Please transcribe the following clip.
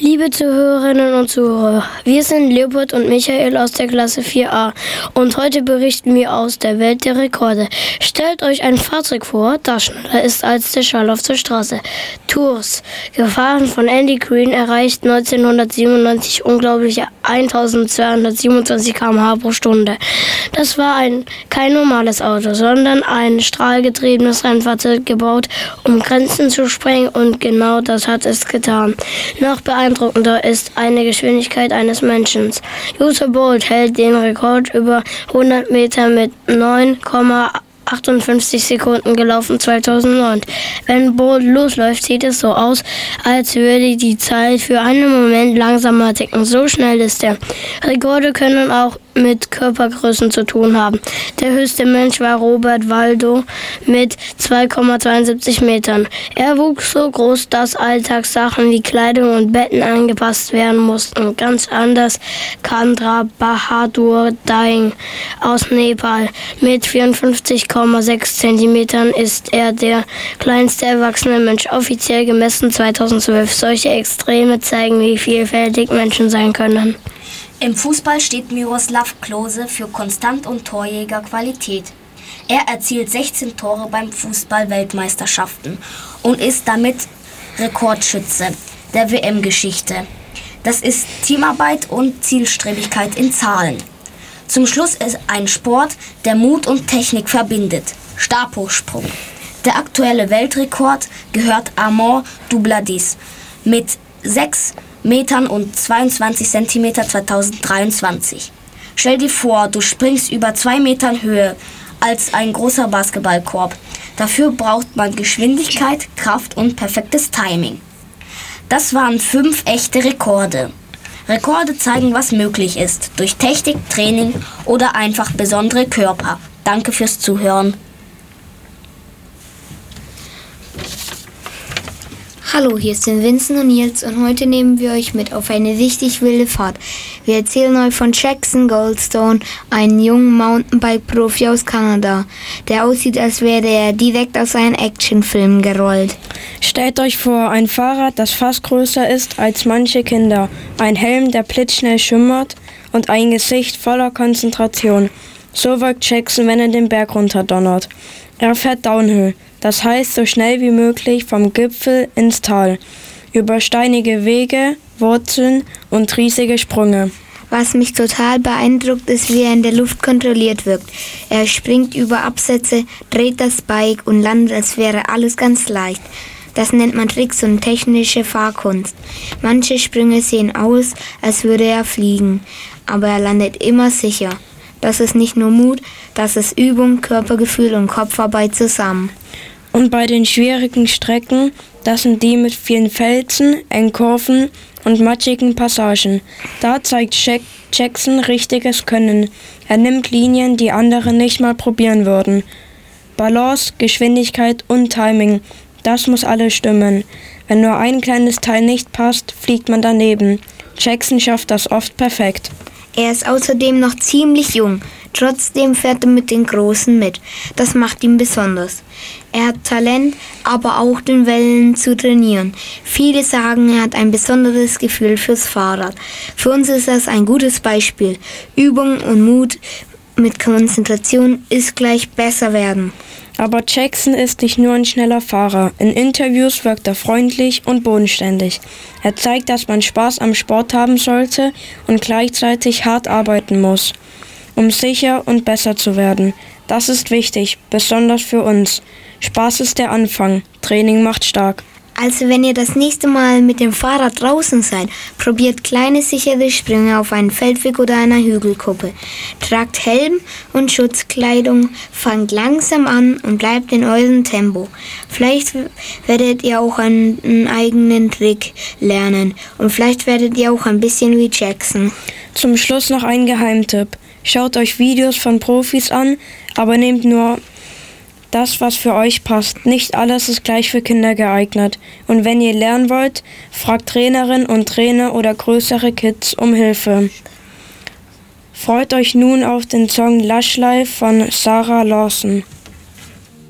Liebe Zuhörerinnen und Zuhörer, wir sind Leopold und Michael aus der Klasse 4a und heute berichten wir aus der Welt der Rekorde. Stellt euch ein Fahrzeug vor, das schneller ist als der Schall auf der Straße. Tours, gefahren von Andy Green, erreicht 1997 unglaubliche 1227 km/h pro Stunde. Das war kein normales Auto, sondern ein strahlgetriebenes Rennfahrzeug gebaut, um Grenzen zu sprengen, und genau das hat es getan. Noch beeindruckender ist eine Geschwindigkeit eines Menschen. Usain Bolt hält den Rekord über 100 Meter mit 9,58 Sekunden gelaufen 2009. Wenn Bolt losläuft, sieht es so aus, als würde die Zeit für einen Moment langsamer ticken. So schnell ist er. Rekorde können auch mit Körpergrößen zu tun haben. Der höchste Mensch war Robert Waldo mit 2,72 Metern. Er wuchs so groß, dass Alltagssachen wie Kleidung und Betten angepasst werden mussten. Ganz anders Chandra Bahadur Daing aus Nepal. Mit 54,6 Zentimetern ist er der kleinste erwachsene Mensch, offiziell gemessen 2012. Solche Extreme zeigen, wie vielfältig Menschen sein können. Im Fußball steht Miroslav Klose für Konstant und Torjägerqualität. Er erzielt 16 Tore beim Fußball-Weltmeisterschaften und ist damit Rekordschütze der WM-Geschichte. Das ist Teamarbeit und Zielstrebigkeit in Zahlen. Zum Schluss ist ein Sport, der Mut und Technik verbindet. Stabhochsprung. Der aktuelle Weltrekord gehört Armand Dupladis mit 6 Metern und 22 Zentimeter 2023. Stell dir vor, du springst über 2 Metern Höhe als ein großer Basketballkorb. Dafür braucht man Geschwindigkeit, Kraft und perfektes Timing. Das waren 5 echte Rekorde. Rekorde zeigen, was möglich ist, durch Technik, Training oder einfach besondere Körper. Danke fürs Zuhören. Hallo, hier sind Vincent und Nils und heute nehmen wir euch mit auf eine richtig wilde Fahrt. Wir erzählen euch von Jackson Goldstone, einem jungen Mountainbike-Profi aus Kanada, der aussieht, als wäre er direkt aus einem Actionfilm gerollt. Stellt euch vor, ein Fahrrad, das fast größer ist als manche Kinder, ein Helm, der blitzschnell schimmert und ein Gesicht voller Konzentration. So wirkt Jackson, wenn er den Berg runterdonnert. Er fährt Downhill, das heißt so schnell wie möglich vom Gipfel ins Tal, über steinige Wege, Wurzeln und riesige Sprünge. Was mich total beeindruckt, ist, wie er in der Luft kontrolliert wirkt. Er springt über Absätze, dreht das Bike und landet, als wäre alles ganz leicht. Das nennt man Tricks und technische Fahrkunst. Manche Sprünge sehen aus, als würde er fliegen, aber er landet immer sicher. Das ist nicht nur Mut, das ist Übung, Körpergefühl und Kopfarbeit zusammen. Und bei den schwierigen Strecken, das sind die mit vielen Felsen, engen Kurven und matschigen Passagen. Da zeigt Jackson richtiges Können. Er nimmt Linien, die andere nicht mal probieren würden. Balance, Geschwindigkeit und Timing, das muss alles stimmen. Wenn nur ein kleines Teil nicht passt, fliegt man daneben. Jackson schafft das oft perfekt. Er ist außerdem noch ziemlich jung. Trotzdem fährt er mit den Großen mit. Das macht ihn besonders. Er hat Talent, aber auch den Wellen zu trainieren. Viele sagen, er hat ein besonderes Gefühl fürs Fahrrad. Für uns ist das ein gutes Beispiel. Übung und Mut mit Konzentration ist gleich besser werden. Aber Jackson ist nicht nur ein schneller Fahrer. In Interviews wirkt er freundlich und bodenständig. Er zeigt, dass man Spaß am Sport haben sollte und gleichzeitig hart arbeiten muss, um sicher und besser zu werden. Das ist wichtig, besonders für uns. Spaß ist der Anfang, Training macht stark. Also wenn ihr das nächste Mal mit dem Fahrrad draußen seid, probiert kleine sichere Sprünge auf einen Feldweg oder einer Hügelkuppe. Tragt Helm und Schutzkleidung, fangt langsam an und bleibt in eurem Tempo. Vielleicht werdet ihr auch einen eigenen Trick lernen und vielleicht werdet ihr auch ein bisschen wie Jackson. Zum Schluss noch ein Geheimtipp. Schaut euch Videos von Profis an, aber nehmt nur das, was für euch passt. Nicht alles ist gleich für Kinder geeignet. Und wenn ihr lernen wollt, fragt Trainerinnen und Trainer oder größere Kids um Hilfe. Freut euch nun auf den Song Lush Life von Sarah Lawson.